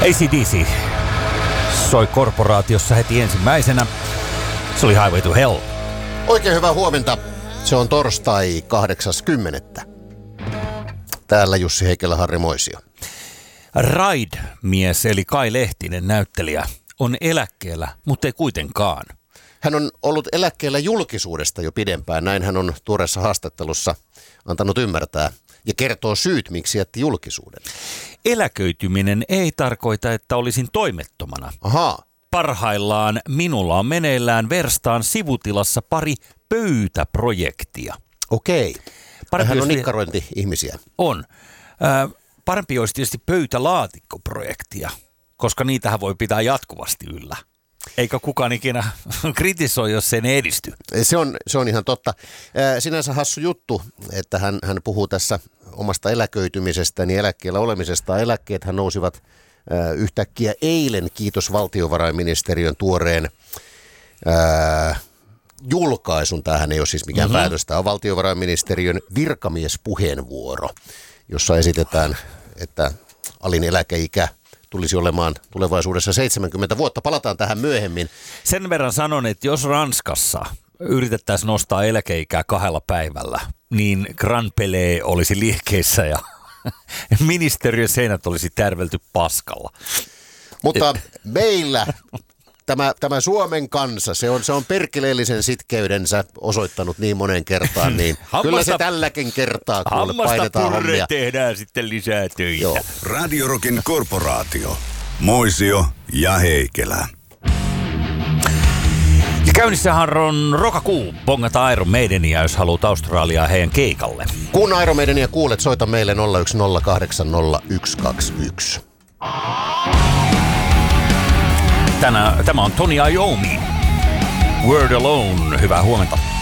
AC/DC soi korporaatiossa heti ensimmäisenä. Se oli Highway to Hell. Oikein hyvää huomenta. Se on torstai 8.10. Täällä Jussi Heikelä, Harri Moisio. Ride-mies eli Kai Lehtinen, näyttelijä, on eläkkeellä, mutta ei kuitenkaan. Hän on ollut eläkkeellä julkisuudesta jo pidempään. Näin hän on tuoreessa haastattelussa antanut ymmärtää ja kertoo syyt, miksi jätti julkisuuden. Eläköityminen ei tarkoita, että olisin toimettomana. Ahaa. Parhaillaan minulla on meneillään verstaan sivutilassa pari pöytäprojektia. Okei. Hän on nikkarointi-ihmisiä. On. Parempi olisi tietysti pöytälaatikkoprojektia, koska niitähän voi pitää jatkuvasti yllä. Eikä kukaan ikinä kritisoi, jos sen edisty. Se on ihan totta. Sinänsä hassu juttu, että hän puhuu tässä omasta eläköitymisestä, niin eläkkeellä olemisesta. Eläkkeethän nousivat yhtäkkiä eilen, kiitos valtiovarainministeriön tuoreen julkaisun. Tämähän ei ole siis mikään päätös. Tämä on valtiovarainministeriön virkamiespuheenvuoro, jossa esitetään, että alin eläkeikä tulisi olemaan tulevaisuudessa 70 vuotta. Palataan tähän myöhemmin. Sen verran sanon, että jos Ranskassa yritettäisiin nostaa eläkeikää 2 päivällä, niin Grand Palais olisi liikkeessä ja ministeriön seinät olisi tärvelty paskalla. Mutta meillä tämä Suomen kansa, se on perkeleellisen sitkeydensä osoittanut niin monen kertaan, niin kyllä se tälläkin kertaa kuule painetaan hommia. Tehdään sitten lisää töitä. Joo. Radio Rockin korporaatio. Moisio ja Heikelä. Ja käynnissähän on rokakuu. Bongata Iron Maidenia, jos haluat Australiaa heidän keikalle. Kun Iron Maidenia kuulet, soita meille 01080121. Tämä on Tony Iommi. Word Alone. Hyvää huomenta.